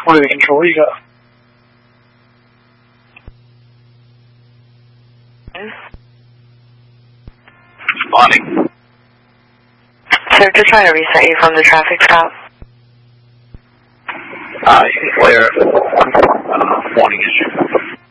What control you got? Spawning. Sir, just trying to reset you from the traffic stop. You can clear warning issue.